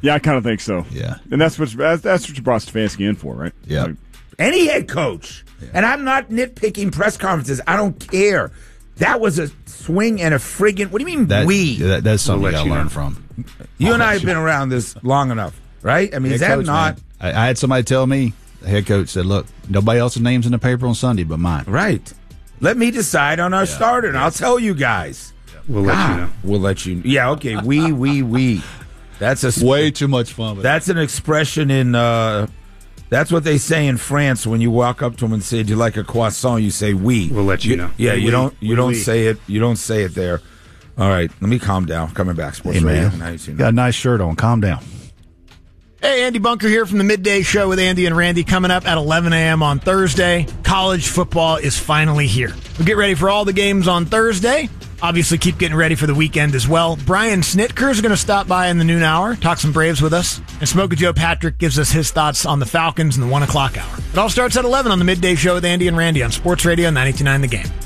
Yeah, I kind of think so. Yeah. And that's what you brought Stefanski in for, right? Yeah. Like, Any head coach. Yeah. And I'm not nitpicking press conferences. I don't care. That was a swing and a friggin'. What do you mean we? That's something you got to learn from. You and I have been around this long enough, right? I mean, is that coach, not? I had somebody tell me, the head coach said, look, nobody else's name's in the paper on Sunday but mine. Right. Let me decide on our starter, and I'll tell you guys. We'll let you know. We'll let you know. Yeah, okay. We. That's way too much fun. That's an expression in. That's what they say in France when you walk up to them and say, "Do you like a croissant?" You say, "Oui." We'll let you know. Yeah, you don't say it. You don't say it there. All right, let me calm down. Coming back, Sports Radio. Got a nice shirt on. Calm down. Hey, Andy Bunker here from the Midday Show with Andy and Randy coming up at 11 a.m. on Thursday. College football is finally here. We'll get ready for all the games on Thursday. Obviously, keep getting ready for the weekend as well. Brian Snitker is going to stop by in the noon hour, talk some Braves with us. And Smokey Joe Patrick gives us his thoughts on the Falcons in the 1 o'clock hour. It all starts at 11 on the Midday Show with Andy and Randy on Sports Radio 92.9 The Game.